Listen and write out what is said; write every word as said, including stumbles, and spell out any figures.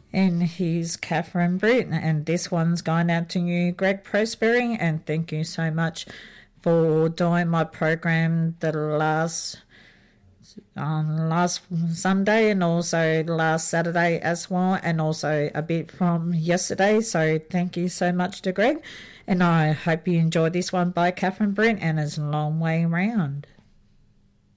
And here's Catherine Britt, and this one's going out to you, Greg Prospering, and thank you so much for doing my program the last um, last Sunday and also last Saturday as well, and also a bit from yesterday. So thank you so much to Greg, and I hope you enjoyed this one by Catherine Britt, and it's a long way round.